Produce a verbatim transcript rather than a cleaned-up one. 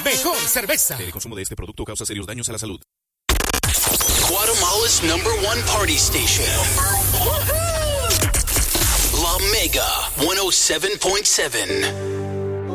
mejor cerveza. El consumo de este producto causa serios daños a la salud. Guatemala's number one party station. La Mega one oh seven point seven.